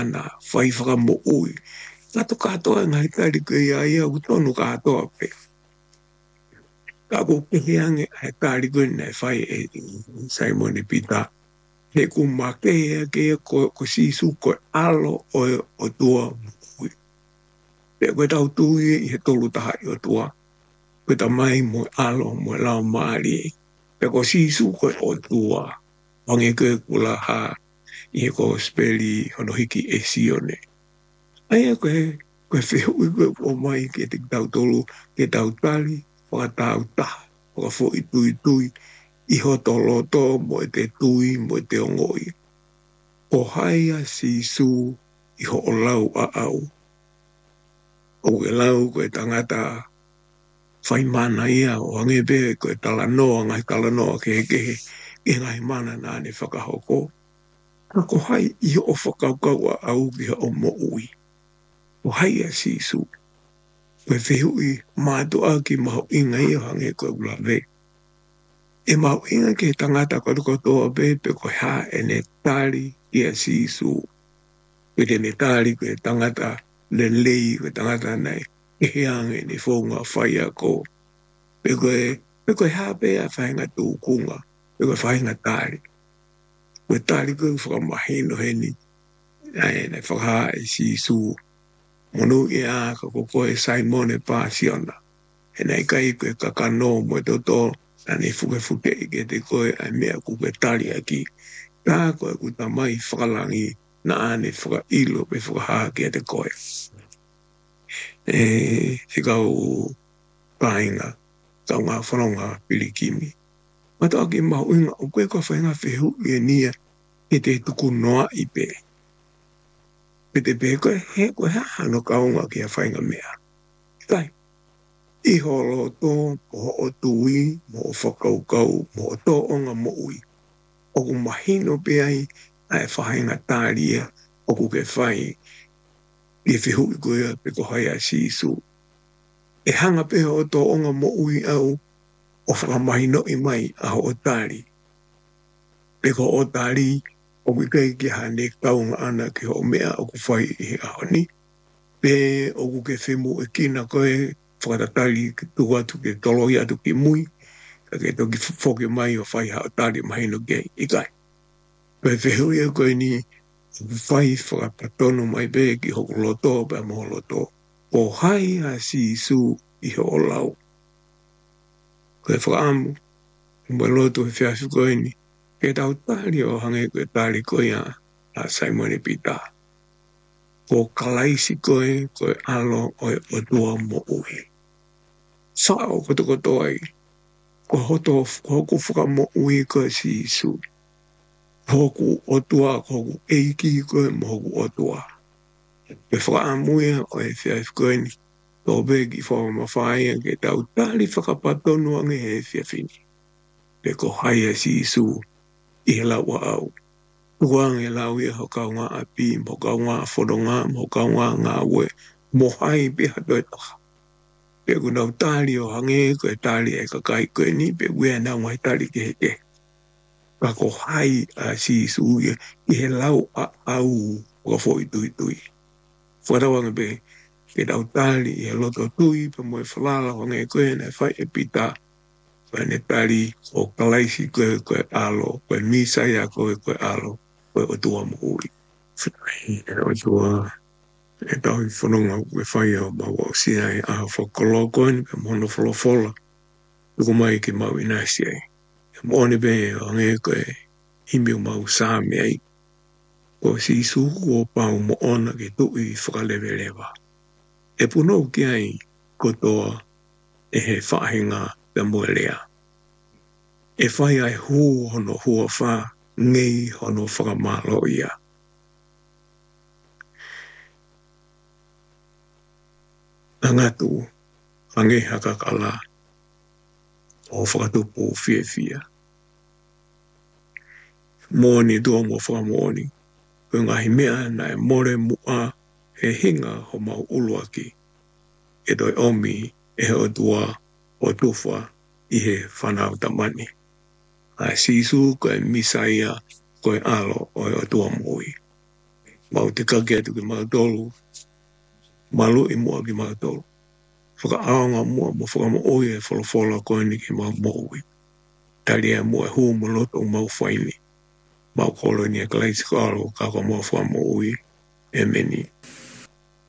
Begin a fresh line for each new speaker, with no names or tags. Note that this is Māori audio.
na fai whaka mo ui. Kato katoa ngai tari ko ia ia utonu katoa pe. Kako keheange ai tari ko nai fai Simon Peter. He kumake ke ko sisu ko alo o tua ui. Pe koe tau tui I he tolu taha I o tua. Koe ta mai mo alo mo lao maari. Pe ko sisu ko o tua. Wange koe kula ha I he ko speli hono hiki e sione. Aia koe whihui koe o mai ke te tau tolu, ke tau tali, waka tau taha, waka fo I tui, I hoto loto mo e te tui, mo e te ongoi. O haia sisu I ho o lau a au. O e lau koe tangata whai mana ia o angebe koe talanoa, ngai talanoa ke ngai mana nā ne whakahoko. Ko hai I o whakaukau a au ki o mo ui. O haia sisu. Koe whihui mātua ki maho inga I o hange koe ulawe. E maho inga ke tangata kotoa be pe koe ha e ne tari ki a sisu. Koe te ne tari koe tangata le lei koe tangata nei. E heange ne whaunga whai a ko. Pe koe ha pe a whainga tūkunga. Pe koe whainga tari. Koe tari koe whakamahino heni. Ai ne whakaha e sisu. Monu I a ka koe Simon e Pasiona. E nei kai koe kakano mo e toto ane fuke I te koe ai mea kuke tali aki. Tā koe kuta mai whakalangi na ane whakailo pe whakaha ki te koe. Se kau painga, kau ngā whanonga pilikimi. Mata aki mahu inga o koe koe whainga whihu I nia e te tuku noa I pe. Pete pe koe he koe hano kaunga ki a whainga mea. Kai, I holo tō, mo o tui, mo o whakaukau, mo o tō onga mo ui. O ku mahino pe ai, ai whainga tāria, o ku ke whai, I whihu I koe pe ko hai a sisu. E hanga pe o tō onga mo ui au, o whakamahino I mai a o tāri. Pe ko o tāri, o kai ki hane kaunga ana ki ho mea o ku whai I ahoni. Pe o ku ke whimu e kina koe whakatatari ki tuatu ke toloi atu ki mui. Ka ke toki whoke mai o whai hao tari mahino ke I kai. Pe whihui e koe ni o ku whai whakapatono mai pe ki hoku loto pe moho loto. O hai a sisu I ho o lau. Koe whakaamu. Mwe loto he whiafi koe ni. Ke tau tari o hange koe tari koe a Simon Peter. Ko kalaisi koe alo o tua mo ui. Sao koto ai. Ko hoku whaka mo ui koe sisu. Hoku o tua, hoku eiki koe mo hoku o tua. Pe whakaamuia o e whiafi koe ni. Tō begi whakamawhaia ke tau tari whakapatono ange he whiafini. Pe ko haia sisu. I he lau au. Tuang e lau I ho kaunga api, mo kaunga whodonga, mo kaunga ngā ue, mo hai pe hatoi taha. Pe kunau tali o hange, koe tali e kakai koe ni, pe wea nau ngai tali ke heke. Ka ko hai a sisu I he lau a au, ka fo I tui. Wharawanga pe, ke tau tali I he loto tui, pe mo e whalala hange koe na whai e pita. Koe ne tali o kalaisi koe alo, koe misaya koe alo, koe o tua mo ui. E o tua, e tau I whanonga koe whai o maua o sia e a whakolo koe ni pe mono wholofola. Tuko mai ke mau inasi ai. E moone pe o nge koe himiu mau sāme ai. Ko si suku o pau mo ona ke tui whakalewe lewa. E puno ki ai kotoa e he whahinga pe moelea. E whai ai hū hono hua wha, ngei hono whakamalo ia. Angatu, hange hakakala, o whakatupu whia. Mōni tua mo whakamōni, ko ngahi mea na e more mua he hinga ho mau uluaki. E toi omi e he o tua o tuwha I he whanau tamani. A sisu koe misaia koe alo o tua mui. mau te kake atu ki mau tolu, malu I mua ki mau tolu. Whakaaonga mua mo whakamo oia e wholofola koe ni ki mau moui. Tali e mua hu mo loto mau whaini. Mau kolo ni e kalai tikaro kako mau whakamo ui e meni.